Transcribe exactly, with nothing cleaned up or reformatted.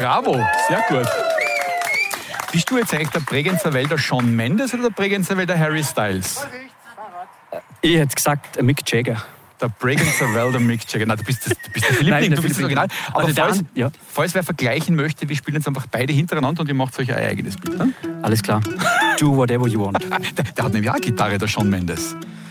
Bravo, sehr gut. Bist du jetzt eigentlich der Bregenzer Wälder Shawn Mendes oder der Bregenzer Wälder Harry Styles? Ich hätte gesagt Mick Jagger. Der Bregenzer Wälder Mick Jagger. Nein, du bist, das, du bist der Philipp, du bist das Original. Aber also falls, dann, ja. falls wer vergleichen möchte, wir spielen jetzt einfach beide hintereinander und ihr macht euch ein eigenes Bild. Hm? Alles klar. Do whatever you want. Der, der hat nämlich auch eine Gitarre, der Shawn Mendes.